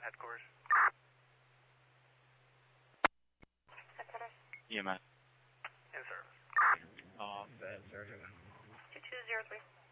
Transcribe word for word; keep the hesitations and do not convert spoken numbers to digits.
headquarters. Headquarters. E M S. In service. Offset, Sergeant. two two zero three.